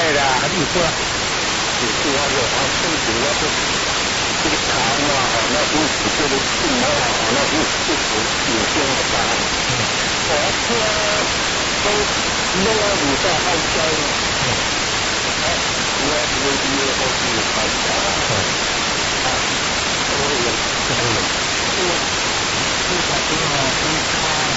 啦，啊，你说， 就是我有啊，甚至我都这个汤啊，那就是这个醋啊，那就是有些的汤。我说都弄到你在澳洲，我这个也都是好家啊，我也这个，这个这个